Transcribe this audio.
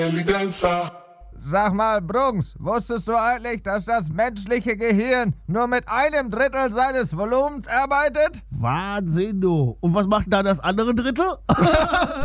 Sag mal, Brunks, wusstest du eigentlich, dass das menschliche Gehirn nur mit 1/3 seines Volumens arbeitet? Wahnsinn, du. Und was macht da das andere Drittel?